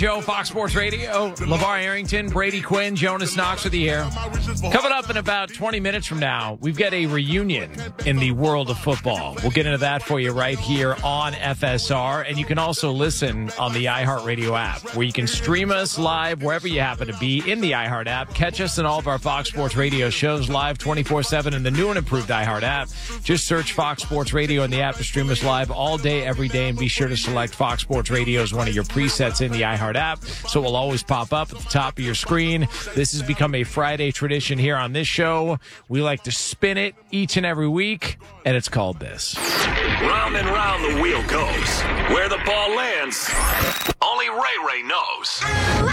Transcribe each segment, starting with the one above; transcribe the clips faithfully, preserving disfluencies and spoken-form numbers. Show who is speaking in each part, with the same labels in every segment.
Speaker 1: Joe, Fox Sports Radio, LeVar Arrington, Brady Quinn, Jonas Knox with you here. Coming up in about twenty minutes from now, we've got a reunion in the world of football. We'll get into that for you right here on F S R. And you can also listen on the iHeartRadio app, where you can stream us live wherever you happen to be in the iHeart app. Catch us in all of our Fox Sports Radio shows live twenty-four seven in the new and improved iHeart app. Just search Fox Sports Radio in the app to stream us live all day, every day. And be sure to select Fox Sports Radio as one of your presets in the iHeart app, so it will always pop up at the top of your screen. This has become a Friday tradition here on this show. We like to spin it each and every week, and it's called this.
Speaker 2: Round and round the wheel goes. Where the ball lands, only Ray Ray knows.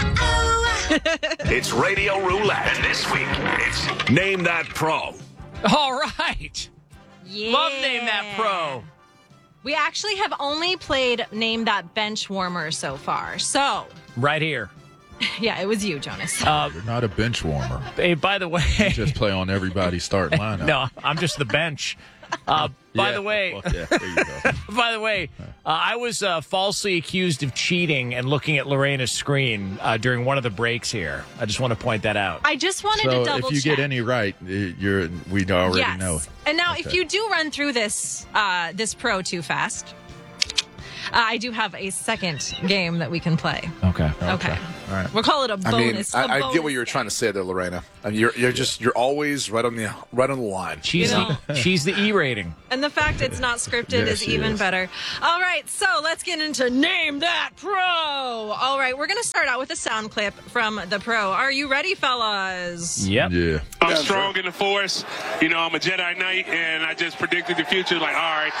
Speaker 2: It's Radio Roulette, and this week, it's Name That Pro.
Speaker 1: All right.
Speaker 3: Yeah.
Speaker 1: Love Name That Pro.
Speaker 3: We actually have only played Name That Bench Warmer so far. So,
Speaker 1: Right here.
Speaker 3: yeah, it was you, Jonas.
Speaker 1: Uh,
Speaker 4: You're not a bench warmer.
Speaker 1: hey, by the way,
Speaker 4: You just play on everybody's starting lineup.
Speaker 1: no, I'm just the bench. Uh, by
Speaker 4: Yeah,
Speaker 1: the way,
Speaker 4: well, yeah, there you go.
Speaker 1: by the way, uh, I was uh, falsely accused of cheating and looking at Lorena's screen uh, during one of the breaks here. I just want to point that out.
Speaker 3: I just wanted to
Speaker 4: So
Speaker 3: double
Speaker 4: if you
Speaker 3: check.
Speaker 4: get any right, you're we already
Speaker 3: yes.
Speaker 4: know.
Speaker 3: And now,
Speaker 4: Okay.
Speaker 3: if you do run through this uh, this pro too fast, uh, I do have a second game that we can play.
Speaker 1: Okay.
Speaker 3: Okay.
Speaker 4: All right.
Speaker 3: We'll call it a
Speaker 5: I mean,
Speaker 3: bonus. a
Speaker 5: I, I get
Speaker 3: bonus
Speaker 5: what you were
Speaker 3: game.
Speaker 5: trying to say there, Lorena. I mean, you're you're just you're always right on the right on the line.
Speaker 1: She's
Speaker 3: You know.
Speaker 1: the, she's the E rating.
Speaker 3: And the fact it's not scripted
Speaker 4: Yes,
Speaker 3: is
Speaker 4: she
Speaker 3: even
Speaker 4: is.
Speaker 3: better. All right, so let's get into Name That Pro. All right, we're going to start out with a sound clip from the pro. Are you ready, fellas?
Speaker 1: Yep.
Speaker 4: Yeah.
Speaker 6: I'm strong in the force. You know, I'm a Jedi Knight, and I just predicted the future. Like, all right.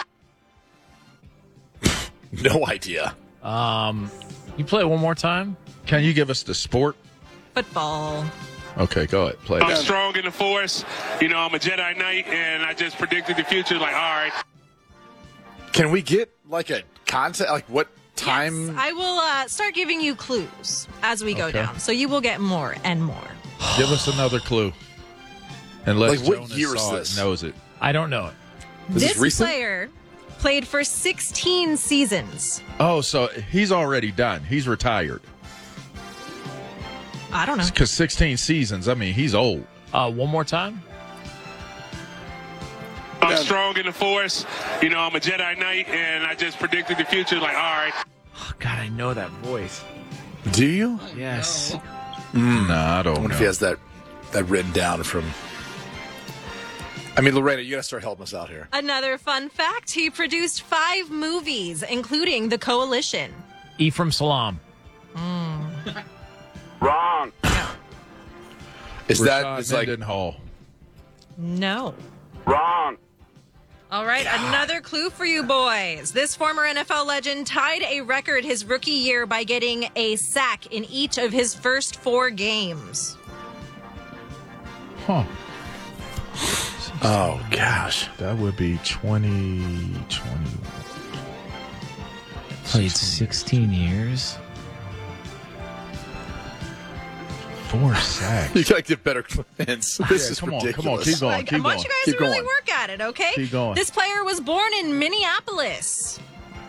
Speaker 5: No idea.
Speaker 1: Um, you play it one more time?
Speaker 4: Can you give us the sport?
Speaker 3: Football.
Speaker 4: Okay, go ahead. Play
Speaker 6: I'm
Speaker 4: it.
Speaker 6: strong in the force. You know, I'm a Jedi Knight, and I just predicted the future. Like, all right.
Speaker 5: Can we get like a content? Like what time?
Speaker 3: Yes, I will uh, start giving you clues as we go
Speaker 4: Okay.
Speaker 3: down. So you will get more and more.
Speaker 4: Give us another clue. Unless
Speaker 5: Like, what
Speaker 4: Jonas
Speaker 5: year is
Speaker 4: saw it
Speaker 5: this?
Speaker 4: and knows it.
Speaker 1: I don't know it.
Speaker 5: Is this
Speaker 3: this
Speaker 5: recent?
Speaker 3: player played for sixteen seasons.
Speaker 4: Oh, so he's already done. He's retired.
Speaker 3: I don't know.
Speaker 4: Because sixteen seasons, I mean, he's old.
Speaker 1: Uh, one more time?
Speaker 6: I'm strong in the force. You know, I'm a Jedi Knight, and I just predicted the future. Like, all right.
Speaker 1: Oh, God, I know that voice.
Speaker 5: Do you?
Speaker 1: Yes.
Speaker 4: Nah, I don't
Speaker 5: I wonder
Speaker 4: know.
Speaker 5: if he has that that written down from. I mean, Lorena, you got to start helping us out here.
Speaker 3: Another fun fact, he produced five movies, including The Coalition.
Speaker 1: Ephraim Salam.
Speaker 2: Wrong.
Speaker 5: Is that
Speaker 4: Rashad
Speaker 5: is like
Speaker 4: Mendenhall.
Speaker 3: No.
Speaker 2: Wrong.
Speaker 3: All right, another clue for you boys. This former N F L legend tied a record his rookie year by getting a sack in each of his first four games.
Speaker 4: Huh.
Speaker 5: oh gosh.
Speaker 4: That would be twenty twenty.
Speaker 1: Played sixteen years.
Speaker 4: Four sacks.
Speaker 5: You gotta get better hints. This
Speaker 4: Yeah,
Speaker 5: is
Speaker 4: come on,
Speaker 5: ridiculous.
Speaker 4: come on, keep going,
Speaker 3: Like,
Speaker 4: keep
Speaker 3: I want
Speaker 4: going.
Speaker 3: you guys
Speaker 5: Keep
Speaker 3: to really
Speaker 5: going.
Speaker 3: work at it, okay?
Speaker 4: Keep going.
Speaker 3: This player was born in Minneapolis.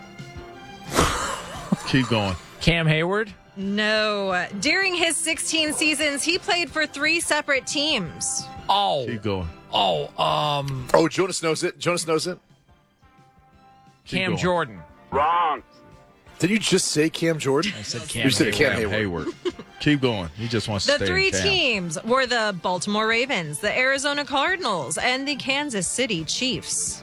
Speaker 4: Keep going.
Speaker 1: Cam Hayward.
Speaker 3: No. During his sixteen seasons, he played for three separate teams.
Speaker 1: Oh.
Speaker 4: Keep going.
Speaker 1: Oh, um,
Speaker 5: Oh, Jonas knows it. Jonas knows it.
Speaker 1: Cam
Speaker 4: going.
Speaker 1: Jordan.
Speaker 2: Wrong.
Speaker 5: Did you just say Cam Jordan?
Speaker 1: I said Cam
Speaker 5: You said
Speaker 1: Hayward.
Speaker 5: Cam Hayward.
Speaker 4: Keep going. He just wants to
Speaker 3: The
Speaker 4: stay
Speaker 3: three
Speaker 4: in town.
Speaker 3: teams were the Baltimore Ravens, the Arizona Cardinals, and the Kansas City Chiefs.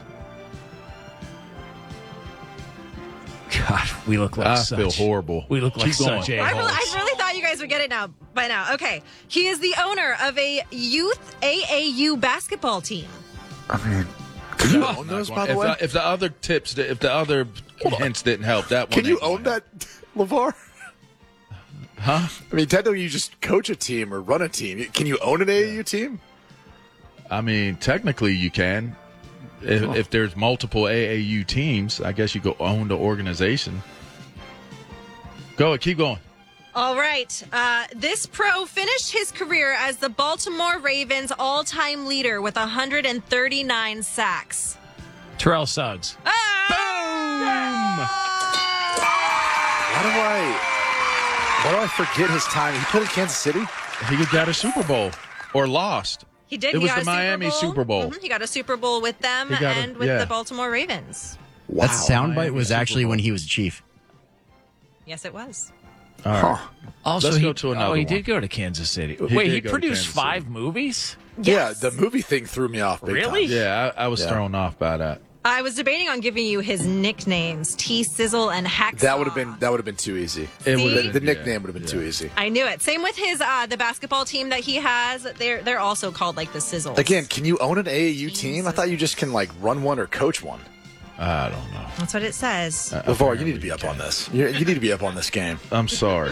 Speaker 1: God, we look like
Speaker 4: I
Speaker 1: such.
Speaker 4: feel horrible.
Speaker 1: We look like
Speaker 4: Keep going.
Speaker 1: such
Speaker 3: I really,
Speaker 1: a-holes.
Speaker 3: I really thought you guys would get it now by now. Okay. He is the owner of a youth A A U basketball team.
Speaker 5: I mean, can you own
Speaker 4: Not
Speaker 5: those,
Speaker 4: going-
Speaker 5: by the
Speaker 4: if,
Speaker 5: way?
Speaker 4: the, if the other tips, if the other hints didn't help, that one.
Speaker 5: Can you
Speaker 4: ain't gonna
Speaker 5: own that,
Speaker 4: help.
Speaker 5: LeVar?
Speaker 4: Huh?
Speaker 5: I mean, technically, you just coach a team or run a team. Can you own an A A U team?
Speaker 4: I mean, technically, you can. If, if there's multiple A A U teams, I guess you go own the organization. Go, keep going.
Speaker 3: All right. Uh, this pro finished his career as the Baltimore Ravens all-time leader with one hundred thirty-nine sacks.
Speaker 1: Terrell Suggs.
Speaker 3: Ah!
Speaker 5: How do I? Why do I forget his time? He played in Kansas City?
Speaker 4: He got a Super Bowl or lost.
Speaker 3: He did.
Speaker 4: It
Speaker 3: he
Speaker 4: was
Speaker 3: got
Speaker 4: the
Speaker 3: a
Speaker 4: Miami
Speaker 3: Super Bowl.
Speaker 4: Super Bowl.
Speaker 3: Mhm. He got a Super Bowl with them
Speaker 4: He got a-
Speaker 3: and with
Speaker 4: yeah.
Speaker 3: the Baltimore Ravens.
Speaker 5: Wow.
Speaker 7: That soundbite
Speaker 4: Miami
Speaker 7: was
Speaker 4: Super
Speaker 7: actually
Speaker 4: Bowl.
Speaker 7: when he was chief.
Speaker 3: Yes, it was.
Speaker 4: All right.
Speaker 5: Huh.
Speaker 1: Also,
Speaker 4: Let's
Speaker 1: he,
Speaker 4: go to another
Speaker 1: oh, he
Speaker 4: one.
Speaker 1: did go to Kansas City.
Speaker 4: He
Speaker 1: Wait,
Speaker 4: did
Speaker 1: he
Speaker 4: go to
Speaker 1: produced
Speaker 4: Kansas
Speaker 1: five
Speaker 4: City.
Speaker 1: movies?
Speaker 3: Yes.
Speaker 5: Yeah, the movie thing threw me off big
Speaker 1: Really?
Speaker 5: time.
Speaker 4: Yeah, I, I was
Speaker 5: Yeah.
Speaker 4: thrown off by that.
Speaker 3: I was debating on giving you his nicknames, T Sizzle and Hacksaw.
Speaker 5: That would have been that would have been too easy.
Speaker 4: It
Speaker 3: See?
Speaker 4: would've
Speaker 5: The,
Speaker 4: been-
Speaker 5: the
Speaker 4: yeah.
Speaker 5: nickname would have been too easy.
Speaker 3: I knew it. Same with his uh the basketball team that he has. They're they're also called like the Sizzles.
Speaker 5: Again, can you own an A A U team? I thought you just can like run one or coach one.
Speaker 4: I don't know.
Speaker 3: That's what it says.
Speaker 4: Uh,
Speaker 5: LeVar, you need to be up on this. You, you need to be up on this game.
Speaker 4: I'm sorry.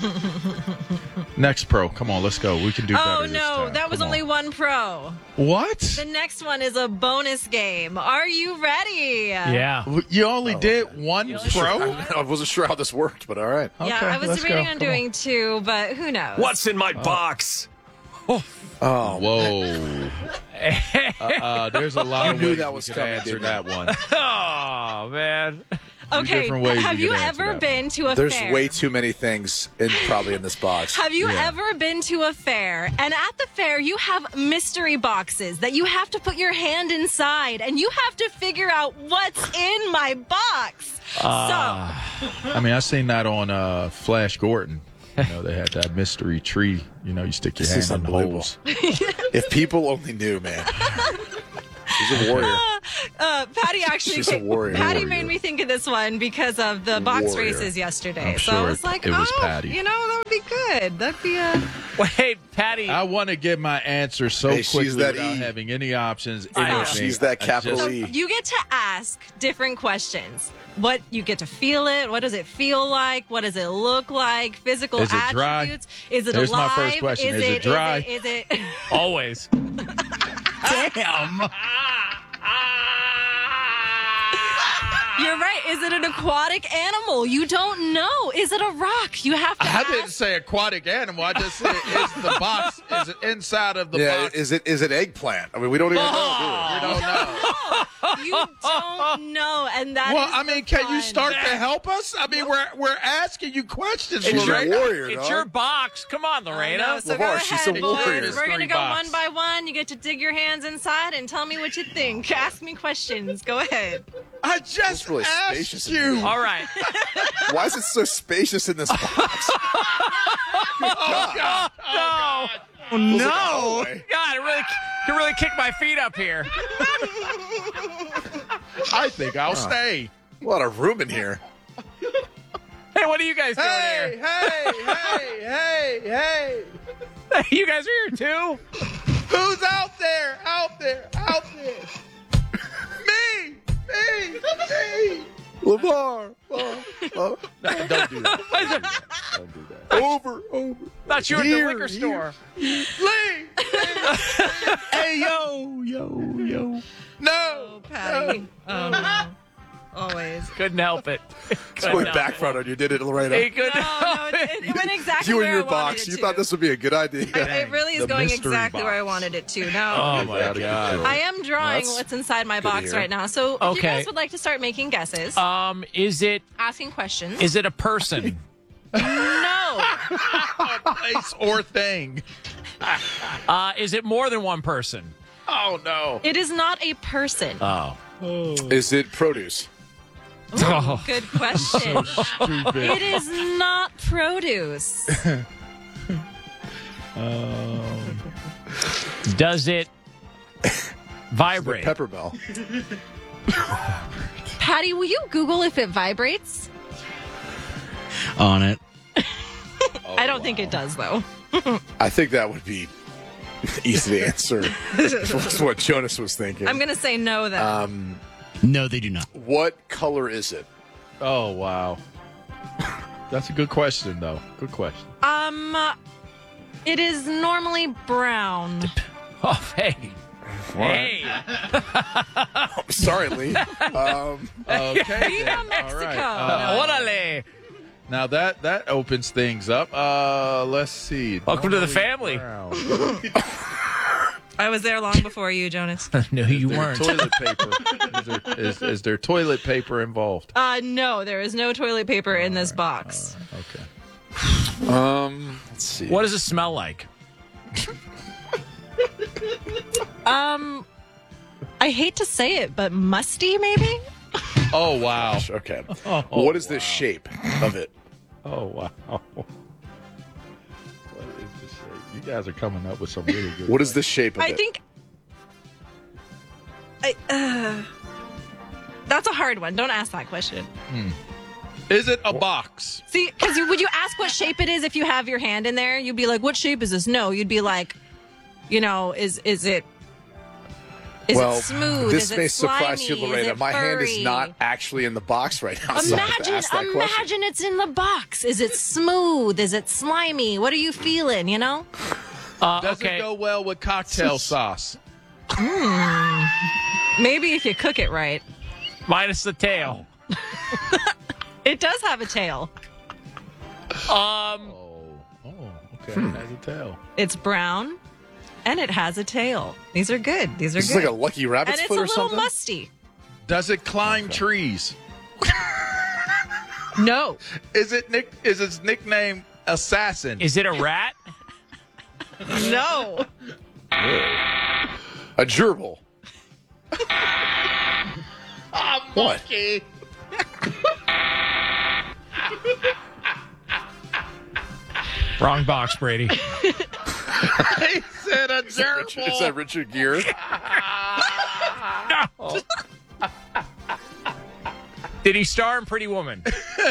Speaker 4: Next pro. Come on, let's go. We can do better
Speaker 3: Oh
Speaker 4: this
Speaker 3: no,
Speaker 4: time.
Speaker 3: that was
Speaker 4: Come
Speaker 3: only
Speaker 4: on.
Speaker 3: one pro.
Speaker 4: What?
Speaker 3: The next one is a bonus game. Are you ready?
Speaker 1: Yeah.
Speaker 4: You only did one pro?
Speaker 5: I wasn't sure how this worked, but all right.
Speaker 3: Yeah,
Speaker 4: Okay,
Speaker 3: I was
Speaker 4: let's
Speaker 3: debating
Speaker 4: go.
Speaker 3: on
Speaker 4: Come
Speaker 3: doing two, but who knows?
Speaker 2: What's in my box?
Speaker 5: Oh,
Speaker 4: Whoa. uh, there's a lot
Speaker 5: You
Speaker 4: of
Speaker 5: knew
Speaker 4: ways
Speaker 5: that
Speaker 4: we
Speaker 5: was
Speaker 4: could
Speaker 5: coming,
Speaker 4: answer
Speaker 5: didn't
Speaker 4: that one.
Speaker 1: Oh, man.
Speaker 3: Okay,
Speaker 4: different ways
Speaker 3: have
Speaker 4: you
Speaker 3: you
Speaker 4: could answer
Speaker 3: ever
Speaker 4: that
Speaker 3: been to a
Speaker 5: there's
Speaker 3: fair?
Speaker 5: way too many things in probably in this box.
Speaker 3: Have you
Speaker 4: Yeah.
Speaker 3: ever been to a fair and at the fair you have mystery boxes that you have to put your hand inside and you have to figure out what's in my box?
Speaker 4: I mean, I seen that on uh, Flash Gordon. You know, they had that mystery tree. You know, you stick your
Speaker 5: This is
Speaker 4: hand in the
Speaker 5: unbelievable.
Speaker 4: holes.
Speaker 5: If people only knew, man. She's a warrior.
Speaker 3: So, uh, Patty actually
Speaker 5: She's a
Speaker 3: came-
Speaker 5: warrior.
Speaker 3: Patty
Speaker 5: Warrior.
Speaker 3: made me think of this one because of the box
Speaker 5: Warrior.
Speaker 3: races yesterday.
Speaker 4: I'm
Speaker 3: so I
Speaker 4: sure
Speaker 3: was
Speaker 4: it-
Speaker 3: like,
Speaker 4: it was
Speaker 3: oh,
Speaker 4: Patty.
Speaker 3: you know, that would be good. That'd be a.
Speaker 1: Wait, Patty.
Speaker 4: I want to get my answer so
Speaker 5: Hey, she's
Speaker 4: quickly
Speaker 5: that
Speaker 4: without
Speaker 5: E.
Speaker 4: having any options.
Speaker 3: I know.
Speaker 4: anything.
Speaker 5: She's that
Speaker 4: I
Speaker 5: capital
Speaker 4: just-
Speaker 5: E.
Speaker 3: You get to ask different questions. What you get to feel it. What does it feel like? What does it look like? Physical
Speaker 4: Is it dry?
Speaker 3: attributes. Is it
Speaker 4: There's my
Speaker 3: alive?
Speaker 4: first question.
Speaker 3: Is,
Speaker 4: Is it dry?
Speaker 3: Is it? Is it
Speaker 1: Always.
Speaker 7: Damn.
Speaker 3: You're right. Is it an aquatic animal? You don't know. Is it a rock? You have to
Speaker 4: I
Speaker 3: ask.
Speaker 4: didn't say aquatic animal. I just said, is the box, is it inside of the
Speaker 5: Yeah,
Speaker 4: box?
Speaker 5: is it is it eggplant? I mean, we don't even know.
Speaker 4: You don't know.
Speaker 3: You don't know, and that.
Speaker 4: Well,
Speaker 3: is
Speaker 4: I
Speaker 3: the
Speaker 4: mean, can you
Speaker 3: fun.
Speaker 4: start to help us? I mean, we're we're asking you questions.
Speaker 5: She's a
Speaker 4: Lorena.
Speaker 5: warrior,
Speaker 1: It's
Speaker 5: dog.
Speaker 1: your box. Come on,
Speaker 3: I
Speaker 1: Lorena.
Speaker 3: know, so
Speaker 5: LeVar,
Speaker 3: go
Speaker 5: she's
Speaker 3: ahead,
Speaker 5: a
Speaker 3: boys.
Speaker 5: warrior.
Speaker 3: We're gonna
Speaker 4: Mystery
Speaker 3: go
Speaker 4: box.
Speaker 3: one by one. You get to dig your hands inside and tell me what you think. Ask me questions. Go ahead.
Speaker 4: I just
Speaker 5: It's really spacious
Speaker 4: asked
Speaker 5: in
Speaker 4: you.
Speaker 5: here.
Speaker 1: All right.
Speaker 5: Why is it so spacious in this box?
Speaker 4: Oh, God.
Speaker 1: No.
Speaker 7: Oh, no.
Speaker 1: God, it really can really kick my feet up here.
Speaker 4: I think I'll stay.
Speaker 5: A lot of room in here.
Speaker 1: Hey, what are you guys doing
Speaker 4: Hey, hey, hey, hey, hey.
Speaker 1: here? You guys are here too?
Speaker 4: Who's out there? Out there, out there. Me, me, me.
Speaker 5: LeVar. Oh, oh.
Speaker 4: No, don't do that. Don't do that.
Speaker 5: Over, over.
Speaker 1: Thought you were
Speaker 5: Here,
Speaker 1: at the liquor
Speaker 5: here.
Speaker 1: store.
Speaker 4: Lee. Hey, yo, yo, yo. No.
Speaker 3: Oh, Patty. Oh, no. Always.
Speaker 1: Couldn't help it.
Speaker 5: It's
Speaker 1: Couldn't
Speaker 5: going
Speaker 1: help
Speaker 5: backfired on you, did it, Lorena?
Speaker 1: it. He couldn't
Speaker 3: No,
Speaker 1: help
Speaker 3: no,
Speaker 1: it.
Speaker 3: it, it went exactly
Speaker 5: You
Speaker 3: where
Speaker 5: and your
Speaker 3: I wanted
Speaker 5: box.
Speaker 3: it
Speaker 5: You
Speaker 3: to.
Speaker 5: thought this would be a good idea.
Speaker 3: It really is
Speaker 4: The
Speaker 3: going
Speaker 4: mystery
Speaker 3: exactly where I
Speaker 4: box.
Speaker 3: wanted it to.
Speaker 1: Oh
Speaker 3: Now,
Speaker 1: my
Speaker 5: Out of
Speaker 1: God.
Speaker 5: control.
Speaker 3: I am drawing
Speaker 5: That's
Speaker 3: what's inside my
Speaker 5: good to
Speaker 3: box
Speaker 5: hear.
Speaker 3: right now. So, if you
Speaker 1: Okay.
Speaker 3: guys would like to start making guesses,
Speaker 1: Um, is it
Speaker 3: asking questions.
Speaker 1: is it a person?
Speaker 3: no.
Speaker 4: Place or thing.
Speaker 1: Uh, is it more than one person?
Speaker 4: Oh, no.
Speaker 3: It is not a person.
Speaker 1: Oh.
Speaker 5: Is it produce?
Speaker 1: Oh.
Speaker 3: Good question.
Speaker 4: Stupid.
Speaker 3: It is not produce.
Speaker 1: Does it vibrate?
Speaker 5: Pepper bell.
Speaker 3: Patty, will you Google if it vibrates?
Speaker 7: On it.
Speaker 3: I don't think it does, though.
Speaker 5: I think that would be easy to answer. That's what Jonas was thinking.
Speaker 3: I'm going to say no, then.
Speaker 5: um,
Speaker 7: No, they do not.
Speaker 5: what color is it?
Speaker 4: Oh, wow. That's a good question, though. Good question.
Speaker 3: um, it is normally brown.
Speaker 1: Oh, hey. Hey.
Speaker 5: Sorry, Lee. Um,
Speaker 4: Okay.
Speaker 3: Viva
Speaker 4: then. All
Speaker 3: Mexico.
Speaker 4: right. Uh,
Speaker 1: Orale.
Speaker 4: now that that opens things up. Uh, let's see.
Speaker 1: Welcome to the
Speaker 4: Normally
Speaker 1: family.
Speaker 4: brown.
Speaker 3: I was there long before you, Jonas.
Speaker 1: No, you
Speaker 4: Is there
Speaker 1: weren't.
Speaker 4: toilet paper? Is there, is, is there toilet paper involved?
Speaker 3: Uh, no, there is no toilet paper in this box.
Speaker 4: Okay.
Speaker 5: Um, let's see.
Speaker 1: What does it smell like?
Speaker 3: Um, I hate to say it, but musty, maybe?
Speaker 4: Oh, wow.
Speaker 5: Okay.
Speaker 4: Oh,
Speaker 5: what is the
Speaker 4: wow.
Speaker 5: shape of it?
Speaker 4: Oh, wow. What is the shape? You guys are coming up with some really good
Speaker 5: What is the shape of
Speaker 3: I
Speaker 5: it?
Speaker 3: think. I, uh, that's a hard one. Don't ask that question.
Speaker 4: Is it a box?
Speaker 3: See, because would you ask what shape it is if you have your hand in there? You'd be like, "What shape is this?" No, you'd be like, you know, is is it is
Speaker 5: well,
Speaker 3: it smooth?
Speaker 5: this
Speaker 3: is
Speaker 5: may
Speaker 3: it slimy?
Speaker 5: surprise you,
Speaker 3: Is
Speaker 5: Lorena.
Speaker 3: it
Speaker 5: My hand is
Speaker 3: furry?
Speaker 5: not actually in the box right now. So I have to
Speaker 3: Imagine,
Speaker 5: ask that question.
Speaker 3: imagine it's in the box. Is it smooth? Is it slimy? What are you feeling? You know?
Speaker 1: Uh,
Speaker 4: Does
Speaker 1: okay.
Speaker 4: it go well with cocktail sauce?
Speaker 3: Maybe if you cook it right.
Speaker 1: Minus the tail.
Speaker 3: It does have a tail.
Speaker 1: Um,
Speaker 4: Oh, oh, okay. It has a tail.
Speaker 3: It's brown, and it has a tail. These are good. These are
Speaker 5: This is
Speaker 3: good.
Speaker 5: like a lucky
Speaker 3: and
Speaker 5: rabbit's
Speaker 3: it's a
Speaker 5: foot or
Speaker 3: little
Speaker 5: something.
Speaker 3: musty.
Speaker 4: Does it climb trees?
Speaker 3: No.
Speaker 4: Is it Nick? Is its nickname Assassin?
Speaker 1: is it a rat?
Speaker 3: No.
Speaker 5: A gerbil. What?
Speaker 1: Wrong box, Brady.
Speaker 4: He said a
Speaker 5: Is that Richard Gere?
Speaker 1: No. Did he star in Pretty Woman?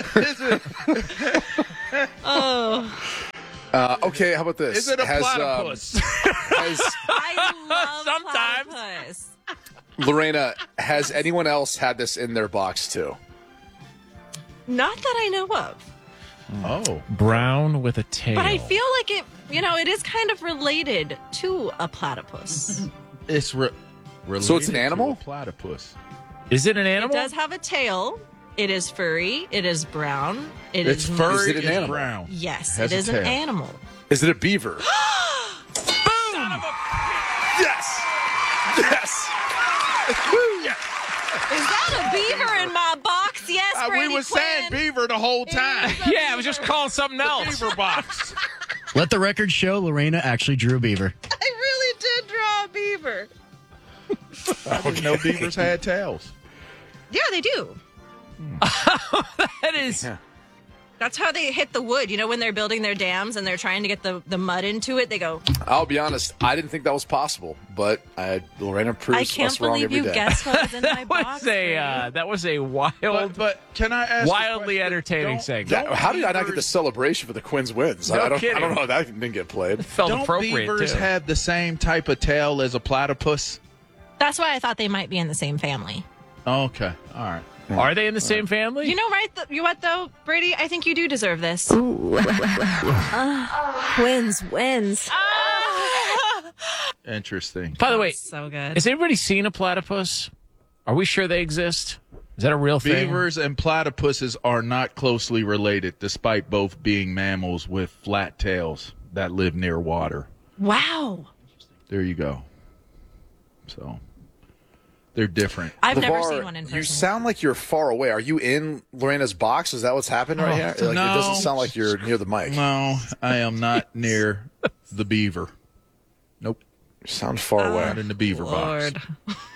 Speaker 3: Oh.
Speaker 5: Uh, okay, how about this?
Speaker 4: Is it a
Speaker 5: Has, um,
Speaker 4: platypus?
Speaker 5: has
Speaker 3: I love
Speaker 1: Sometimes.
Speaker 3: platypus.
Speaker 5: Lorena, has anyone else had this in their box too?
Speaker 3: Not that I know of.
Speaker 4: Oh,
Speaker 1: Brown with a tail.
Speaker 3: But I feel like it, you know, it is kind of related to a platypus.
Speaker 4: it's re-
Speaker 5: So it's an
Speaker 4: related to
Speaker 5: animal?
Speaker 4: a platypus.
Speaker 1: Is it an
Speaker 3: It
Speaker 1: animal?
Speaker 3: does have a tail. It is furry. It is brown. It
Speaker 4: It's
Speaker 3: is
Speaker 4: furry.
Speaker 5: Is it an
Speaker 4: it's
Speaker 5: animal?
Speaker 4: brown.
Speaker 3: Yes,
Speaker 4: Has
Speaker 3: it
Speaker 4: a
Speaker 3: is an
Speaker 4: tail.
Speaker 3: animal.
Speaker 5: Is it a beaver?
Speaker 1: Boom!
Speaker 5: Yes! Yes!
Speaker 3: Is that a beaver in my box? Yes,
Speaker 4: Uh,
Speaker 3: Brady
Speaker 4: we were saying
Speaker 3: Quinn.
Speaker 4: beaver the whole time.
Speaker 1: Yeah, I was just calling something else.
Speaker 4: Beaver box.
Speaker 7: Let the record show Lorena actually drew a beaver.
Speaker 3: I really did draw a beaver.
Speaker 4: I didn't know beavers had tails.
Speaker 3: Yeah, they do.
Speaker 1: That is.
Speaker 3: That's how they hit the wood. You know, when they're building their dams and they're trying to get the, the mud into it, they go,
Speaker 5: I'll be honest, I didn't think that was possible, but I, Lorena proves
Speaker 3: I can't
Speaker 5: us wrong
Speaker 3: believe
Speaker 5: every
Speaker 3: you
Speaker 5: day.
Speaker 3: guessed what was in my
Speaker 1: That
Speaker 3: box.
Speaker 1: was a
Speaker 3: Brady.
Speaker 1: uh, that was a wild,
Speaker 4: But, but can I ask? a
Speaker 1: wildly
Speaker 4: question?
Speaker 1: entertaining
Speaker 4: Don't-
Speaker 1: segment.
Speaker 5: Yeah,
Speaker 4: don't
Speaker 5: how did I not get the
Speaker 4: beavers-
Speaker 5: celebration for the Quins wins?
Speaker 1: No
Speaker 5: I, don't,
Speaker 1: kidding.
Speaker 5: I don't know. That didn't get played.
Speaker 1: Felt
Speaker 4: Don't
Speaker 1: appropriate
Speaker 4: beavers
Speaker 1: too.
Speaker 4: have the same type of tail as a platypus?
Speaker 3: That's why I thought they might be in the same family.
Speaker 4: Okay, all right.
Speaker 1: Are they in the same family?
Speaker 3: You know, right? Th- you what, though, Brady? I think you do deserve this. uh, wins, wins.
Speaker 4: Interesting.
Speaker 1: By the way,
Speaker 3: So good.
Speaker 1: has anybody seen a platypus? Are we sure they exist? Is that a real thing?
Speaker 4: Beavers and platypuses are not closely related, despite both being mammals with flat tails that live near water.
Speaker 3: Wow.
Speaker 4: There you go. So they're different.
Speaker 3: I've never
Speaker 5: LeVar,
Speaker 3: seen one in person.
Speaker 5: You sound like you're far away. Are you in Lorena's box? Is that what's happening right here? Like,
Speaker 4: no.
Speaker 5: It doesn't sound like you're near the mic.
Speaker 4: No, I am not near the beaver. Nope,
Speaker 5: You sound far
Speaker 3: Uh,
Speaker 5: away.
Speaker 4: not in the beaver
Speaker 3: Lord.
Speaker 4: box.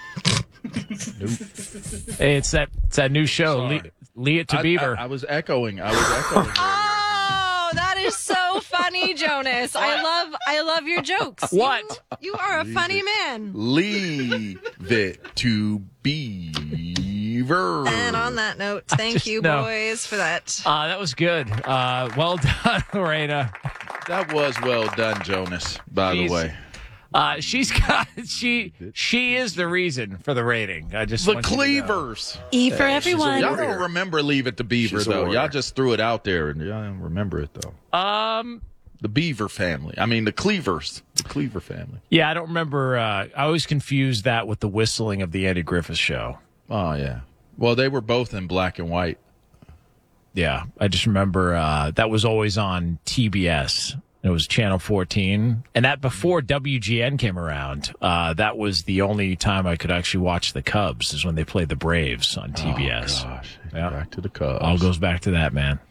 Speaker 1: Hey, it's that it's that new show,
Speaker 4: Sorry.
Speaker 1: Le- Lee It to
Speaker 4: I,
Speaker 1: Beaver.
Speaker 4: I, I was echoing. I was echoing.
Speaker 3: Oh, that is so funny, Jonas. I love I love your jokes.
Speaker 1: What?
Speaker 3: You, you are a funny man.
Speaker 4: Leave it to beaver.
Speaker 3: And on that note, thank
Speaker 1: just
Speaker 3: you,
Speaker 1: know.
Speaker 3: boys, for that.
Speaker 1: Uh, that was good. Uh, well done, Lorena.
Speaker 4: That was well done, Jonas. By
Speaker 1: Jeez.
Speaker 4: the way,
Speaker 1: Uh, she's got she she is the reason for the rating. I just
Speaker 4: the
Speaker 1: want you to know.
Speaker 4: Cleavers.
Speaker 3: E for
Speaker 5: a
Speaker 3: everyone.
Speaker 4: Y'all
Speaker 5: warrior.
Speaker 4: don't remember Leave It to Beaver
Speaker 5: She's a
Speaker 4: though.
Speaker 5: warrior.
Speaker 4: Y'all just threw it out there, and y'all don't remember it though.
Speaker 1: Um,
Speaker 4: The Beaver family. I mean, the Cleavers. The Cleaver family.
Speaker 1: yeah, I don't remember. Uh, I always confused that with the whistling of the Andy Griffith Show.
Speaker 4: Oh yeah. Well, they were both in black and white.
Speaker 1: Yeah, I just remember uh, that was always on T B S. It was Channel fourteen, and that before W G N came around. Uh, that was the only time I could actually watch the Cubs is when they played the Braves on T B S.
Speaker 4: Oh, gosh.
Speaker 1: Yeah.
Speaker 4: Back to the Cubs.
Speaker 1: All goes back to that, man.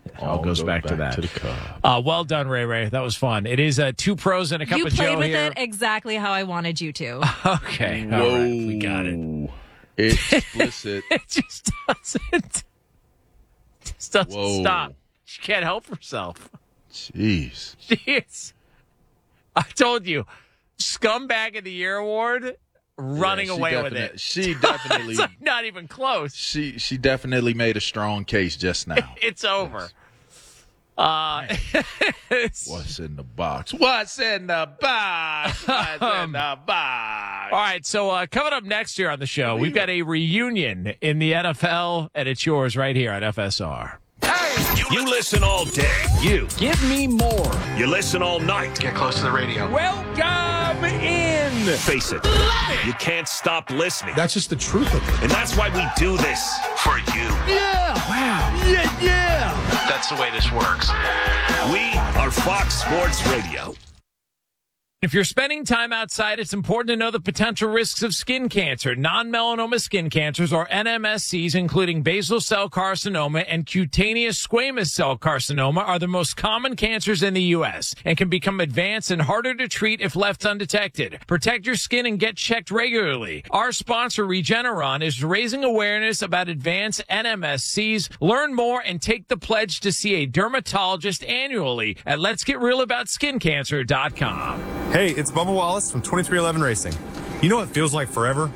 Speaker 1: It all goes back, to that.
Speaker 4: To the Cubs.
Speaker 1: Uh, well done, Ray Ray. That was fun. It is uh, two pros and a cup
Speaker 3: You
Speaker 1: of
Speaker 3: played
Speaker 1: Joe
Speaker 3: with
Speaker 1: here.
Speaker 3: it exactly how I wanted you to.
Speaker 1: Okay. All
Speaker 4: Whoa.
Speaker 1: right. We got it.
Speaker 4: Explicit.
Speaker 1: It just doesn't. It just doesn't
Speaker 4: Whoa.
Speaker 1: stop. She can't help herself.
Speaker 4: Jeez.
Speaker 1: Jeez. I told you, Scumbag of the Year award, running
Speaker 4: Yeah, she
Speaker 1: away with
Speaker 4: definite-
Speaker 1: it.
Speaker 4: She definitely,
Speaker 1: It's like not even close.
Speaker 4: she she definitely made a strong case just now.
Speaker 1: It's over. Uh, it's-
Speaker 4: What's in the box? What's in the box? What's in the box?
Speaker 1: all right, so uh, coming up next year on the show, we've got a reunion in the N F L, and it's yours right here on F S R.
Speaker 2: You listen all day. You.
Speaker 1: Give me more.
Speaker 2: You listen all night.
Speaker 8: Get close to the radio.
Speaker 1: Welcome in.
Speaker 2: Face it. You can't stop listening.
Speaker 8: That's just the truth of it.
Speaker 2: And that's why we do this for you.
Speaker 1: Yeah. Wow. Yeah, yeah.
Speaker 8: That's the way this works.
Speaker 2: We are Fox Sports Radio.
Speaker 1: If you're spending time outside, it's important to know the potential risks of skin cancer. Non-melanoma skin cancers, or N M S Cs, including basal cell carcinoma and cutaneous squamous cell carcinoma, are the most common cancers in the U S and can become advanced and harder to treat if left undetected. Protect your skin and get checked regularly. Our sponsor, Regeneron, is raising awareness about advanced N M S Cs. Learn more and take the pledge to see a dermatologist annually at lets get real about skin cancer dot com.
Speaker 9: Hey, it's Bubba Wallace from twenty-three eleven Racing. You know what feels like forever?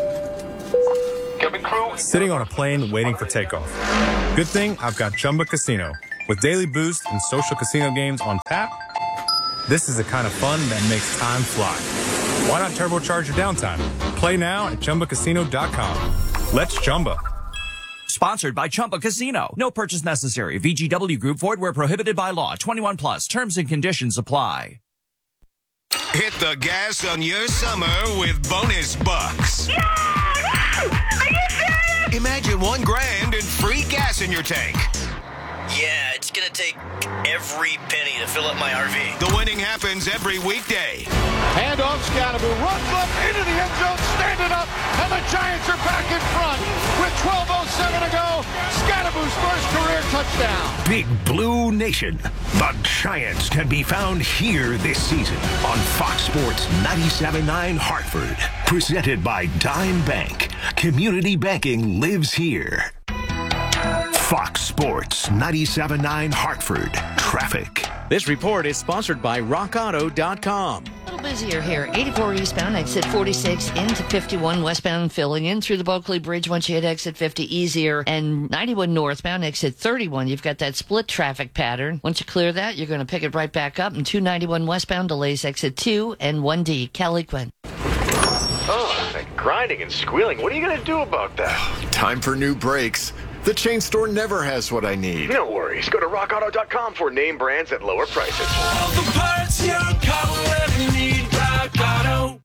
Speaker 8: Cabin crew.
Speaker 9: Sitting on a plane waiting for takeoff. Good thing I've got Chumba Casino. With daily boost and social casino games on tap, this is the kind of fun that makes time fly. Why not turbocharge your downtime? Play now at Chumba Casino dot com. Let's Chumba.
Speaker 10: Sponsored by Chumba Casino. No purchase necessary. V G W Group. Void where prohibited by law. twenty-one plus. Terms and conditions apply.
Speaker 11: Hit the gas on your summer with bonus bucks.
Speaker 12: Are you serious?
Speaker 11: Imagine one grand and free gas in your tank.
Speaker 13: Yeah, it's gonna take every penny to fill up my R V.
Speaker 11: The winning happens every weekday.
Speaker 14: Hand off Scannaboo, runs up into the end zone, standing up, and the Giants are back in front with twelve oh seven to go. Scannaboo's first career touchdown.
Speaker 15: Big Blue Nation. The Giants can be found here this season on Fox Sports ninety-seven point nine Hartford. Presented by Dime Bank. Community banking lives here. Fox Sports ninety-seven point nine Hartford. Traffic.
Speaker 16: This report is sponsored by rock auto dot com.
Speaker 17: A little busier here. eighty-four eastbound, exit forty-six into fifty-one westbound, filling in through the Bulkley Bridge once you hit exit fifty, easier. And ninety-one northbound, exit thirty-one. You've got that split traffic pattern. Once you clear that, you're going to pick it right back up. And two ninety-one westbound delays exit two and one D. Kelly Quinn.
Speaker 18: Oh, that grinding and squealing. What are you going to do about that?
Speaker 19: Time for new brakes. The chain store never has what I need.
Speaker 18: No worries. Go to rock auto dot com for name brands at lower prices.
Speaker 2: All the parts your car will ever need. Rock Auto.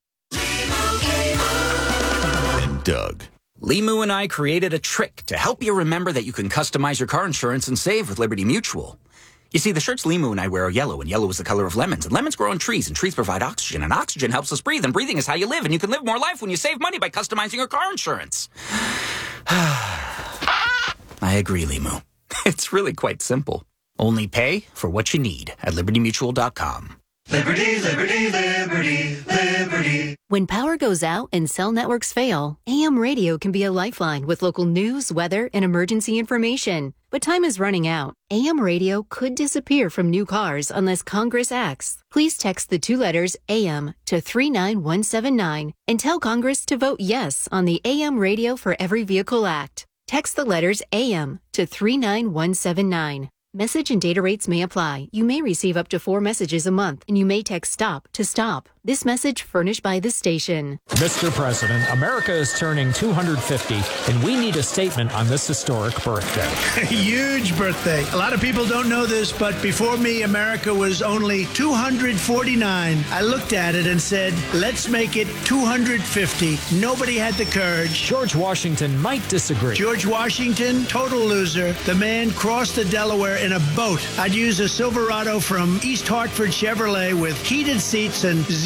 Speaker 19: And Doug.
Speaker 10: Limu and I created a trick to help you remember that you can customize your car insurance and save with Liberty Mutual. You see, the shirts Limu and I wear are yellow, and yellow is the color of lemons. And lemons grow on trees, and trees provide oxygen, and oxygen helps us breathe, and breathing is how you live, and you can live more life when you save money by customizing your car insurance. I agree, Limu. It's really quite simple. Only pay for what you need at liberty mutual dot com.
Speaker 20: Liberty, liberty, liberty, liberty. When power goes out and cell networks fail, A M radio can be a lifeline with local news, weather, and emergency information. But time is running out. A M radio could disappear from new cars unless Congress acts. Please text the two letters A M to three nine one seven nine and tell Congress to vote yes on the A M Radio for Every Vehicle Act. Text the letters A M to three nine one seven nine. Message and data rates may apply. You may receive up to four messages a month, and you may text STOP to stop. This message furnished by the station.
Speaker 21: Mister President, America is turning two hundred fifty, and we need a statement on this historic birthday.
Speaker 22: Huge birthday. A lot of people don't know this, but before me, America was only two hundred forty-nine. I looked at it and said, let's make it two hundred fifty. Nobody had the courage.
Speaker 21: George Washington might disagree.
Speaker 22: George Washington, total loser. The man crossed the Delaware in a boat. I'd use a Silverado from East Hartford Chevrolet with heated seats and zero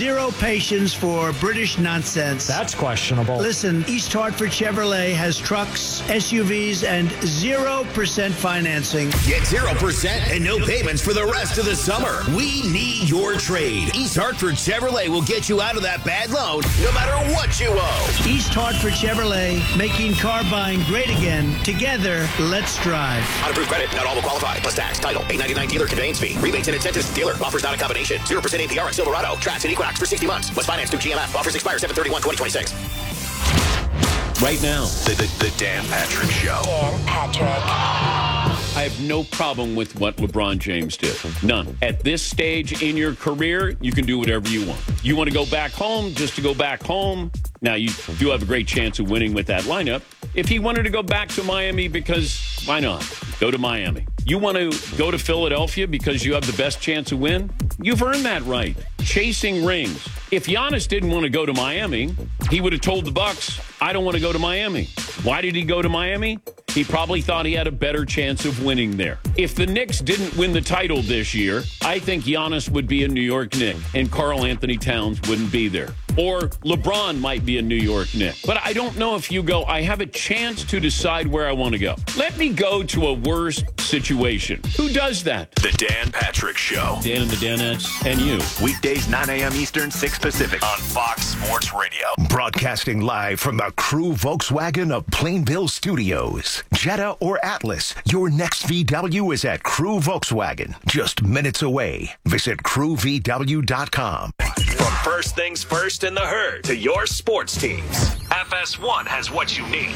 Speaker 22: zero patience for British nonsense.
Speaker 21: That's questionable.
Speaker 22: Listen, East Hartford Chevrolet has trucks, S U Vs, and zero percent financing.
Speaker 6: Get zero percent and no payments for the rest of the summer. We need your trade. East Hartford Chevrolet will get you out of that bad loan no matter what you owe.
Speaker 22: East Hartford Chevrolet, making car buying great again. Together, let's drive.
Speaker 6: Unapproved credit, not all will qualify. Plus tax, title, eight ninety-nine dealer conveyance fee. Rebates and incentives dealer. Offers not a combination. zero percent A P R on Silverado, Trax, and Equinox for sixty months. Was financed through G M F. Offers expire seven thirty-one twenty twenty-six.
Speaker 15: Right now, the, the, the Dan Patrick Show.
Speaker 7: Dan Patrick. I have no problem with what LeBron James did. None. At this stage in your career, you can do whatever you want. You want to go back home just to go back home. Now, you do have a great chance of winning with that lineup. If he wanted to go back to Miami, because why not? Go to Miami. You want to go to Philadelphia because you have the best chance to win? You've earned that right. Chasing rings. If Giannis didn't want to go to Miami, he would have told the Bucks, I don't want to go to Miami. Why did he go to Miami? He probably thought he had a better chance of winning there. If the Knicks didn't win the title this year, I think Giannis would be a New York Knick and Karl Anthony Towns wouldn't be there. Or LeBron might be a New York Knick. But I don't know if you go, I have a chance to decide where I want to go. Let me go to a worse situation. Who does that?
Speaker 15: The Dan Patrick Show.
Speaker 7: Dan and the Danettes and you.
Speaker 15: Weekdays, nine a.m. Eastern, six Pacific. On Fox Sports Radio. Broadcasting live from the Crew Volkswagen of Plainville Studios. Jetta or Atlas, your next V W is at Crew Volkswagen. Just minutes away. Visit crew v w dot com.
Speaker 2: From first things first in the herd to your sports teams, F S one has what you need.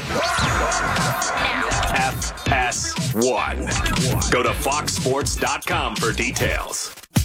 Speaker 2: F S one. Go to fox sports dot com for details.